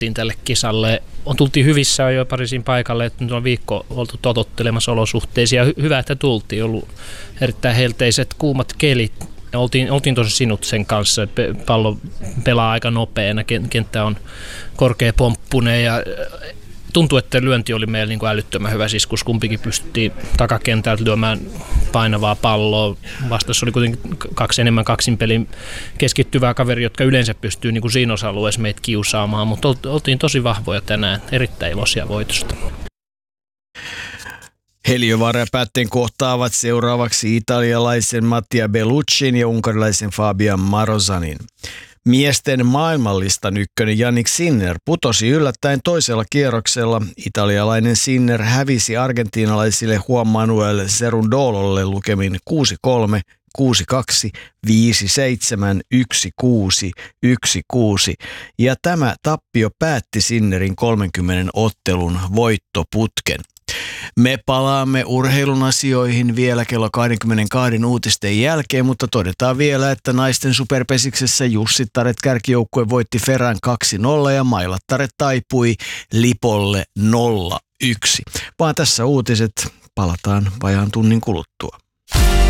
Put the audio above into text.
tälle kisalle. Tultiin hyvissä jo Pariisin paikalle, että nyt on viikko oltu totuttelemassa olosuhteisiin ja hyvä, että tultiin. Ollut erittäin helteiset kuumat kelit. Oltiin tosi sinut sen kanssa, että pallo pelaa aika nopeana, kenttä on korkea pomppunen ja tuntuu, että lyönti oli meillä niin kuin älyttömän hyvä siskus. Kumpikin pystyttiin takakentältä lyömään painavaa palloa. Vastassa oli kuitenkin enemmän kaksinpelin keskittyvää kaveri, jotka yleensä pystyy niin kuin siinä osa-alueessa meitä kiusaamaan, mutta oltiin tosi vahvoja tänään. Erittäin iloisia voitosta. Heliövaara ja Päätteen kohtaavat seuraavaksi italialaisen Mattia Belluccin ja unkarilaisen Fabian Marozanin. Miesten maailmanlistan ykkönen Jannik Sinner putosi yllättäen toisella kierroksella. Italialainen Sinner hävisi argentiinalaisille Juan Manuel Cerundololle lukemin 6-3, 6-2, 5-7, 1-6, 1-6. Ja tämä tappio päätti Sinnerin 30 ottelun voittoputken. Me palaamme urheilun asioihin vielä kello 22 uutisten jälkeen, mutta todetaan vielä, että naisten superpesiksessä Jussittaret kärkijoukkue voitti Ferran 2-0 ja Mailattaret taipui Lipolle 0-1. Vaan tässä uutiset, palataan vajaan tunnin kuluttua.